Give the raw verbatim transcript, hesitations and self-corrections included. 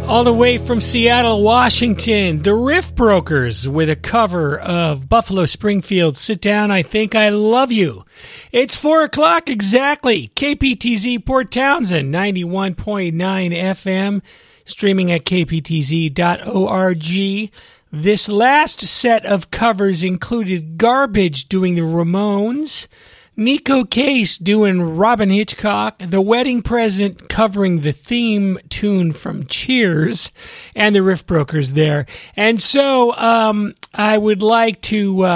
All the way from Seattle, Washington, the Riff Brokers with a cover of Buffalo Springfield's Sit Down, I Think I Love You. It's four o'clock exactly. K P T Z Port Townsend, ninety-one point nine F M, streaming at k p t z dot org. This last set of covers included Garbage doing the Ramones, Nico Case doing Robin Hitchcock, The Wedding Present covering the theme tune from Cheers, and the Riff Brokers there. And so um, I would like to uh,